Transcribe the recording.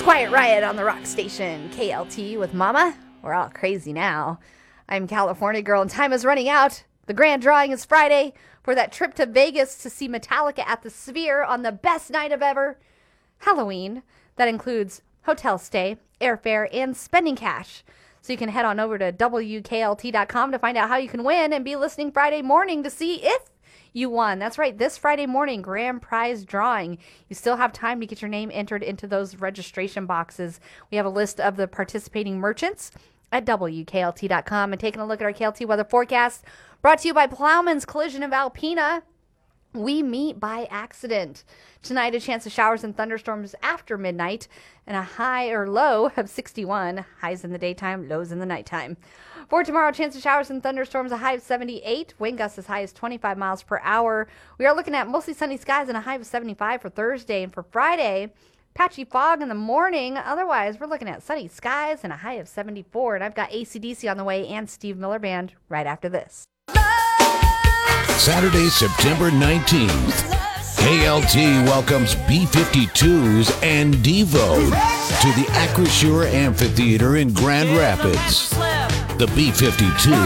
Quiet Riot on the rock station, KLT with Mama. We're all crazy now. I'm California Girl and time is running out. The grand drawing is Friday for that trip to Vegas to see Metallica at the Sphere on the best night of ever, Halloween. That includes hotel stay, airfare, and spending cash. So you can head on over to WKLT.com to find out how you can win and be listening Friday morning to see if you won. That's right, this Friday morning, grand prize drawing. You still have time to get your name entered into those registration boxes. We have a list of the participating merchants at WKLT.com and taking a look at our KLT weather forecast brought to you by Plowman's Collision of Alpena. We meet by accident. Tonight, a chance of showers and thunderstorms after midnight and a high or low of 61. Highs in the daytime, lows in the nighttime. For tomorrow, chance of showers and thunderstorms, a high of 78. Wind gusts as high as 25 miles per hour. We are looking at mostly sunny skies and a high of 75 for Thursday. And for Friday, patchy fog in the morning. Otherwise, we're looking at sunny skies and a high of 74. And I've got AC/DC on the way and Steve Miller Band right after this. Saturday, September 19th, KLT welcomes B-52s and Devo to the Acrisure Amphitheater in Grand Rapids. The B-52